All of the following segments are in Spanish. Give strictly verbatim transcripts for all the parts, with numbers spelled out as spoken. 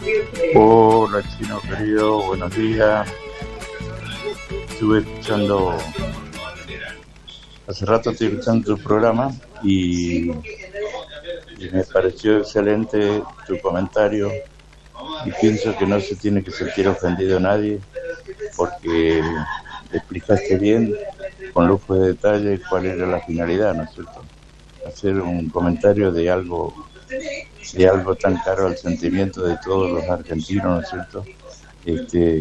Hola, Chino querido, buenos días. Estuve escuchando, hace rato estoy escuchando tu programa y, y me pareció excelente tu comentario y pienso que no se tiene que sentir ofendido nadie porque explicaste bien, con lujo de detalle, cuál era la finalidad, ¿no es cierto? Hacer un comentario de algo, de algo tan caro al sentimiento de todos los argentinos, ¿no es cierto? Este,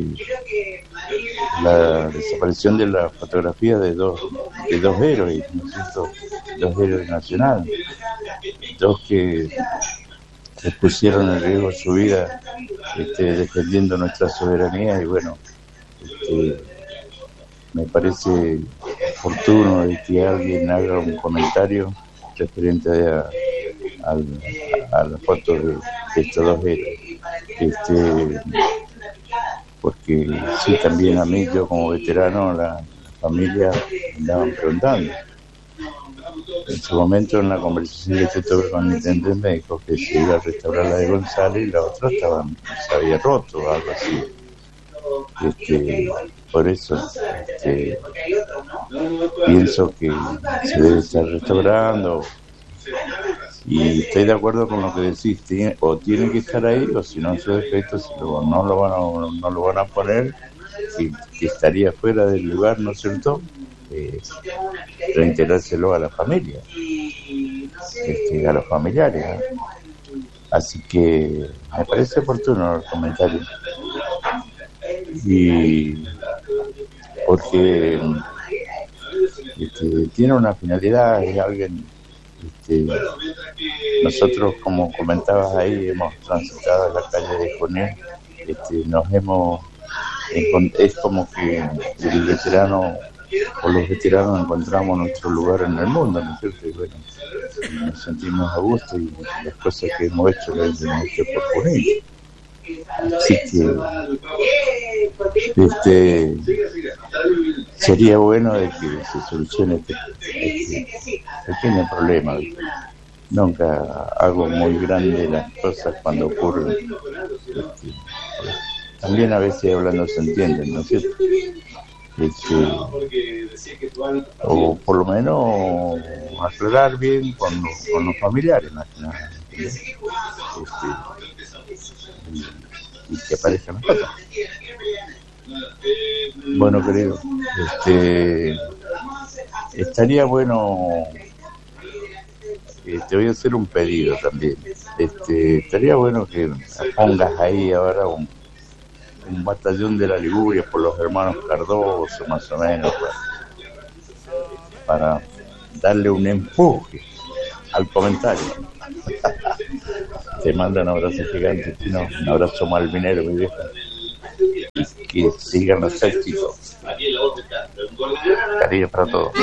la desaparición de la fotografía de dos, de dos héroes, ¿no es cierto? Dos héroes nacionales, dos que se pusieron en riesgo su vida, este, defendiendo nuestra soberanía y bueno, este, me parece oportuno de que alguien haga un comentario referente a, a, a la foto de, de estos dos héroes. Este, porque sí, también a mí, yo como veterano, la, la familia andaban preguntando. En su momento, en la conversación que tuve con el intendente, me dijo que se iba a restaurar la de González y la otra estaba, se había roto o algo así. Este, por eso este, pienso que se debe estar restaurando y estoy de acuerdo con lo que decís, tiene, o tiene que estar ahí o si no en su defecto si lo, no, lo van a, no lo van a poner y, y estaría fuera del lugar, ¿no es cierto? Eh, reintegrárselo a la familia, este, a los familiares, ¿eh? Así que me parece oportuno el comentario y porque este, tiene una finalidad, es alguien, este, nosotros como comentabas ahí hemos transitado en la calle de Junín, este, nos hemos es como que el veterano o los veteranos encontramos nuestro lugar en el mundo, ¿no es cierto? Y bueno, nos sentimos a gusto y las cosas que hemos hecho las hemos hecho por Junín. Así que este sería bueno de que se solucione este, este pequeño problema. Nunca hago muy grande las cosas cuando ocurren. Este, también a veces hablando se entienden, ¿no es cierto? Este, o por lo menos aclarar bien con, con los familiares, más que nada, este, y que aparezcan las cosas. Bueno, querido, este, estaría bueno, eh, te voy a hacer un pedido también. Este, estaría bueno que pongas ahí ahora un, un batallón de la Liguria por los hermanos Cardoso, más o menos, para, para darle un empuje al comentario. Te mando un abrazo gigante, Chino, un abrazo malvinero, mi vieja. Y que sigan los éxitos. Cariño para todos.